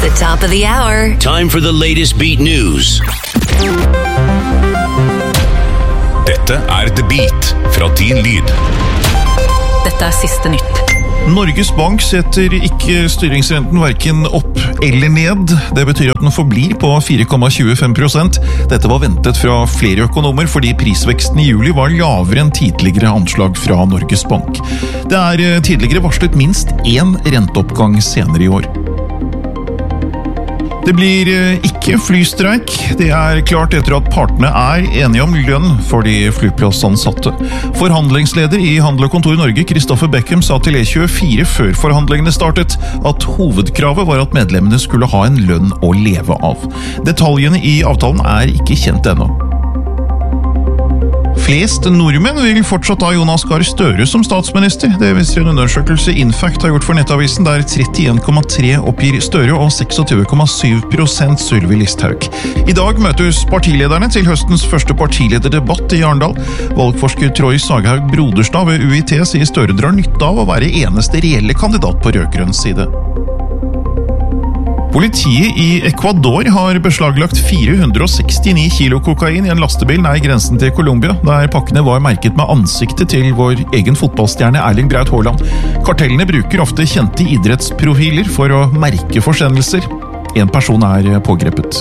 the top of the hour. Time for the latest beat news. Dette The Beat fra Din Lyd. Dette siste nytt. Norges Bank setter ikke styringsrenten hverken opp eller ned. Det betyr at den forblir på 4,25%. Dette var ventet fra flere økonomer fordi prisveksten i juli var lavere enn tidligere anslag fra Norges Bank. Det tidligere varslet minst én renteoppgang senere i år. Det blir ikke flystreik. Det klart etter at partene enige om lønn for de flyplassansatte. Forhandlingsleder i Handel og Kontor Norge, Kristoffer Beckham, sa til E24 før forhandlingene startet at hovedkravet var at medlemmene skulle ha en lønn å leve av. Detaljene i avtalen ikke kjent ennå. Flest nordmenn vil fortsatt ha Jonas Gahr Støre som statsminister. Det viser en undersøkelse Infact har gjort for Nettavisen, der 31,3% oppgir Støre og 26,7% Sylvi Listhaug. I dag møtes partilederne til høstens første partilederdebatt i Arendal. Valgforsker Troy Saghaug Broderstad ved UiT sier Støre drar nytte av å være eneste reelle kandidat på rød-grønn side. Politiet i Ecuador har beslaglagt 469 kilo kokain i en lastebil nær grensen til Colombia, der pakkene var merket med ansiktet til vår egen fotballstjerne Erling Braut Haaland. Kartellene bruker ofte kjente idrettsprofiler for å merke forsendelser. En person pågrepet.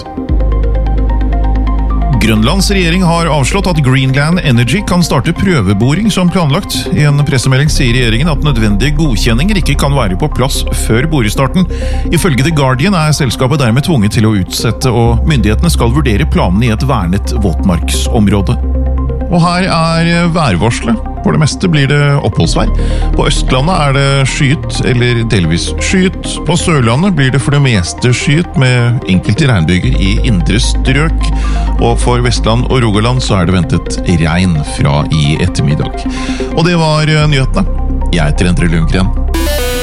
Grønlands regjering har avslått at Greenland Energy kan starte prøveboring som planlagt. I en pressemelding sier regjeringen at nødvendige godkjenninger ikke kan være på plass før borestarten. Ifølge The Guardian selskapet dermed tvunget til å utsette, og myndighetene skal vurdere planene i et vernet våtmarksområde. Og her værvarselet. For det meste blir det oppholdsvær. På Østlandet det skyet eller delvis skyet. På Sørlandet blir det for det meste skyet med enkelte regnbyger i indre strøk. Og for Vestland og Rogaland så det ventet regn fra i ettermiddag. Og det var nyhetene. Jeg heter Endre Lundgren.